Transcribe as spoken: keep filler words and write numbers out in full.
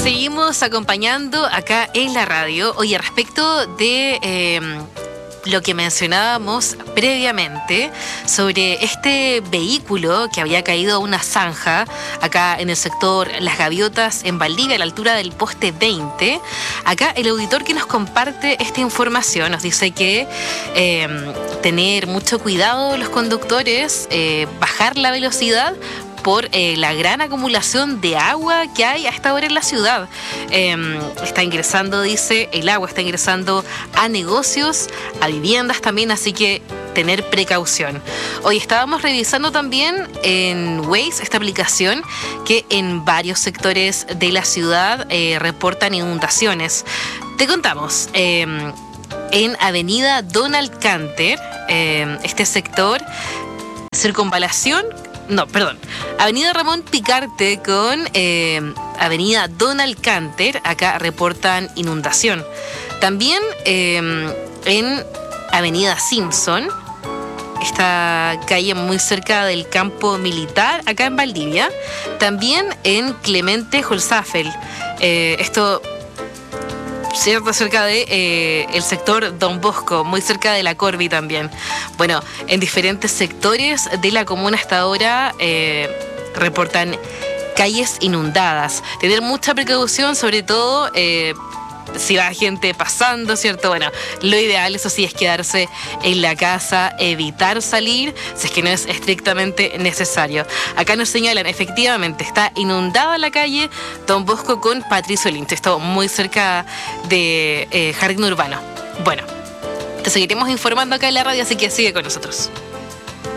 Seguimos acompañando acá en la radio. Oye, respecto de eh, lo que mencionábamos previamente sobre este vehículo que había caído a una zanja acá en el sector Las Gaviotas en Valdivia, a la altura del poste veinte. Acá el auditor que nos comparte esta información nos dice que eh, tener mucho cuidado los conductores, eh, bajar la velocidad por eh, la gran acumulación de agua que hay a esta hora en la ciudad. Eh, está ingresando, dice, el agua está ingresando a negocios, a viviendas también, así que tener precaución. Hoy estábamos revisando también en Waze, esta aplicación, que en varios sectores de la ciudad eh, reportan inundaciones. Te contamos, eh, en Avenida Donald Canter, eh, este sector, circunvalación, No, perdón. Avenida Ramón Picarte con eh, Avenida Donald Canter, acá reportan inundación. También eh, en Avenida Simpson, esta calle muy cerca del campo militar, acá en Valdivia. También en Clemente Holzapfel. Eh, esto... cierto, cerca de eh, el sector Don Bosco, muy cerca de la Corvi también. Bueno, en diferentes sectores de la comuna hasta ahora eh, reportan calles inundadas. Tener mucha precaución, sobre todo eh, si va gente pasando, ¿cierto? Bueno, lo ideal, eso sí, es quedarse en la casa, evitar salir, si es que no es estrictamente necesario. Acá nos señalan, efectivamente, está inundada la calle Don Bosco con Patricio Lynch. Esto muy cerca de eh, Jardín Urbano. Bueno, te seguiremos informando acá en la radio, así que sigue con nosotros.